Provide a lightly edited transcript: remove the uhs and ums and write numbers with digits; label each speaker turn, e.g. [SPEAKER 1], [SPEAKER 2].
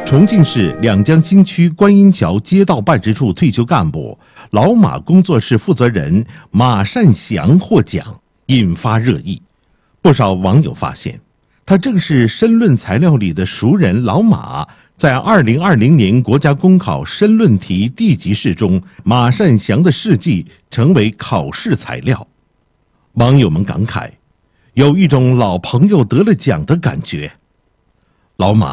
[SPEAKER 1] 重庆市两江新区观音桥街道办事处退休干部、老马工作室负责人马善祥获奖，引发热议。不少网友发现，他正是申论材料里的熟人老马。在2020年国家公考申论题地级试中，马善祥的事迹成为考试材料。网友们感慨，有一种老朋友得了奖的感觉。老马